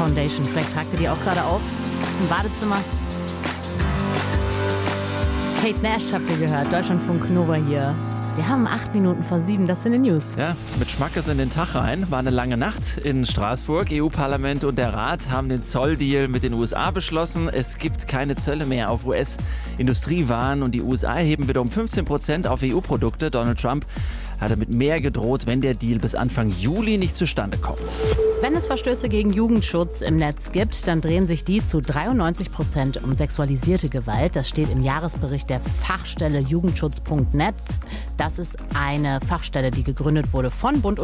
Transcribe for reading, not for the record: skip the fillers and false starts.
Foundation. Vielleicht tragt ihr die auch gerade auf im Badezimmer. Kate Nash habt ihr gehört, Deutschlandfunk Nova hier. Wir haben 8 Minuten vor 7, das sind die News. Ja, mit Schmackes in den Tag rein. War eine lange Nacht in Straßburg. EU-Parlament und der Rat haben den Zolldeal mit den USA beschlossen. Es gibt keine Zölle mehr auf US-Industriewaren und die USA heben wieder um 15% auf EU-Produkte. Donald Trump hat damit mehr gedroht, wenn der Deal bis Anfang Juli nicht zustande kommt. Wenn es Verstöße gegen Jugendschutz im Netz gibt, dann drehen sich die zu 93% um sexualisierte Gewalt. Das steht im Jahresbericht der Fachstelle Jugendschutz.net. Das ist eine Fachstelle, die gegründet wurde von Bund